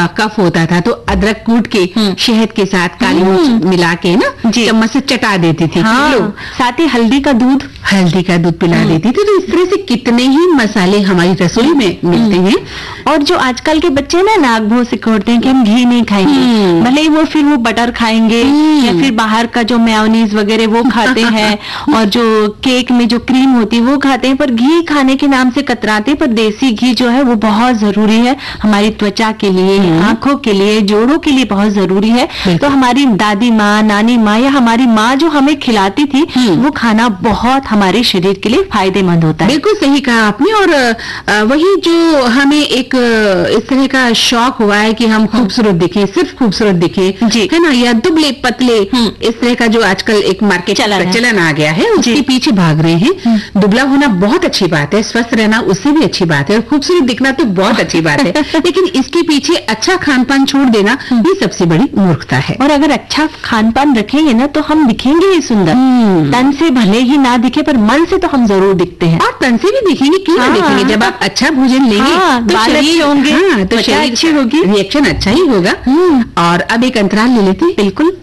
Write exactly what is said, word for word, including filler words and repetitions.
कफ होता था तो अदरक कूट के शहद के साथ काली मिर्च मिला के ना चम्मच से चटा देती थी। हाँ, साथ ही हल्दी का दूध हल्दी का दूध पिला देती थी। तो इस तरह से कितने ही मसाले हमारी रसोई में मिलते हैं। और जो आजकल के बच्चे ना नाक भों सिकोड़ते हैं कि हम घी नहीं खाएंगे, भले ही वो फिर वो बटर खाएंगे या फिर बाहर का जो मेयोनीज वगैरह वो खाते हैं और जो केक में जो क्रीम होती है वो खाते हैं, पर घी खाने के नाम से कतराते हैं। पर देसी घी जो है वो बहुत जरूरी है हमारी त्वचा के लिए, आंखों के लिए, जोड़ों के लिए बहुत जरूरी है। तो हमारी दादी माँ, नानी माँ या हमारी माँ जो हमें खिलाती थी वो खाना बहुत हमारे शरीर के लिए फायदेमंद होता है। बिल्कुल सही कहा आपने। और वही जो हमें एक इस तरह का शौक हुआ है कि हम खूबसूरत दिखे, सिर्फ खूबसूरत दिखे, है ना, या दुबले पतले, इस तरह का जो आजकल एक मार्केट चलन आ गया है उसके पीछे भाग रहे हैं। दुबला होना बहुत अच्छी बात है, स्वस्थ रहना उससे भी अच्छी बात है, और खूबसूरत दिखना तो बहुत अच्छी बात है, लेकिन इसके पीछे अच्छा खान पान छोड़ देना ये सबसे बड़ी मूर्खता है। और अगर अच्छा खान पान रखेंगे ना तो हम दिखेंगे ही सुंदर, तन से भले ही ना दिखे पर मन से तो हम जरूर दिखते हैं। और तन से भी दिखेंगे, क्यों ना दिखेंगे? जब आप अच्छा भोजन लेंगे हाँ, तो शरीर होंगे, हाँ, तो शरीर अच्छी होगी, रिएक्शन अच्छा ही होगा। और अब एक अंतराल ले लेते हैं। बिल्कुल।